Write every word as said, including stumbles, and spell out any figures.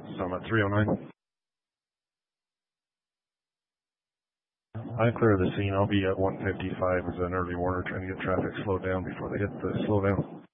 So I'm at three oh nine. I clear the scene. I'll be at one fifty-five as an early warner trying to get traffic slowed down before they hit the slowdown.